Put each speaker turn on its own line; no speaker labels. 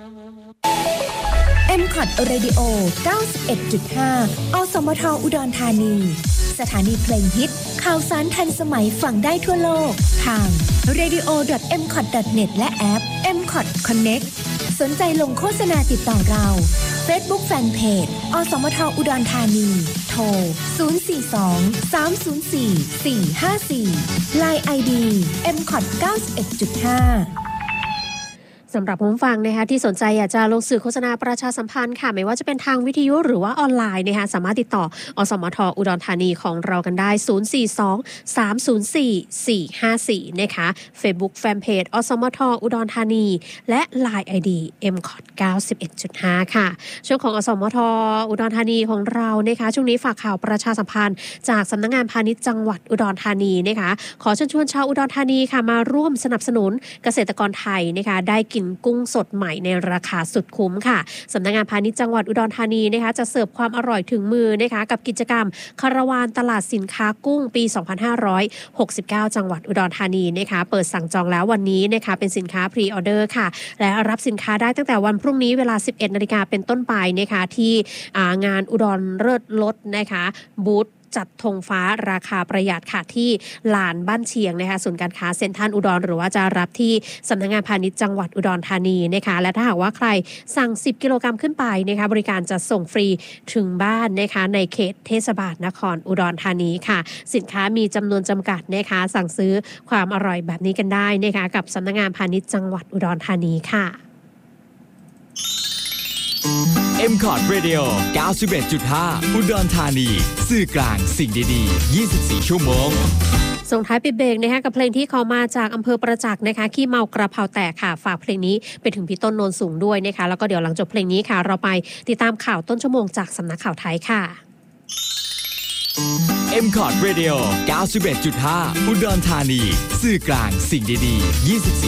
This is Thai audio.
MCOT Radio 91.5 อสมทอุดรธานีสถานีเพลงฮิตข่าวสารทันสมัยฟังได้ทั่วโลกทาง radio.mcot.net และแอป MCOT Connect สนใจลงโฆษณาติดต่อเรา Facebook Fanpage อสมทอุดรธานีโทร 042-304-454 LINE ID MCOT 91.5
สำหรับผู้ฟังนะคะที่สนใจอยากจะลงสื่อโฆษณาประชาสัมพันธ์ค่ะไม่ว่าจะเป็นทางวิทยุหรือว่าออนไลน์นะคะสามารถติดต่ออสมทอุดรธานีของเรากันได้ 042-304-454 นะคะ Facebook Fanpage อสมทอุดรธานีและ LINE ID MCOT 91.5 ค่ะช่วงของอสมทอุดรธานีของเรานะคะช่วงนี้ฝากข่าวประชาสัมพันธ์จากสำนักงานพาณิชย์จังหวัดอุดรธานีนะคะขอเชิญชวนชาวอุดรธานีค่ะมาร่วมสนับสนุนเกษตรกรไทยนะคะได้กินกุ้งสดใหม่ในราคาสุดคุ้มค่ะสำนักงานพาณิชย์จังหวัดอุดรธานีนะคะจะเสิร์ฟความอร่อยถึงมือนะคะกับกิจกรรมคาราวานตลาดสินค้ากุ้งปี 2569 จังหวัดอุดรธานีนะคะเปิดสั่งจองแล้ววันนี้นะคะเป็นสินค้าพรีออเดอร์ค่ะและรับสินค้าได้ตั้งแต่วันพรุ่งนี้เวลา 11:00 นเป็นต้นไปนะคะที่งานอุดรเลิศลดนะคะบูธจัดธงฟ้าราคาประหยัดค่ะที่ลานบ้านเชียงนะคะศูนย์การค้าเซ็นทรัลอุดรหรือว่าจะรับที่สำนักงานพาณิชย์จังหวัดอุดรธานีนะคะและถ้าหากว่าใครสั่ง10 กิโลกรัมขึ้นไปนะคะบริการจะส่งฟรีถึงบ้านนะคะในเขตเทศบาลนครอุดรธานีค่ะสินค้ามีจำนวนจำกัดนะคะสั่งซื้อความอร่อยแบบนี้กันได้นะคะกับสำนักงานพาณิชย์จังหวัดอุดรธานีค่ะ
MCOT Radio 91.5 อุดรธานีสื่อกลางสิ่งดีๆ24 ชั่วโมง
ส่งท้ายปิดเบรกนะคะกับเพลงที่เขามาจากอำเภอประจักษ์นะคะขี้เมากระเพราแตกค่ะฝากเพลงนี้ไปถึงพี่ต้นโนนสูงด้วยนะคะแล้วก็เดี๋ยวหลังจบเพลงนี้ค่ะเราไปติดตามข่าวต้นชั่วโมงจากสำนักข่าวไทยค่ะ
MCOT Radio 91.5 อุดรธานีสื่อกลางสิ่งดีๆ24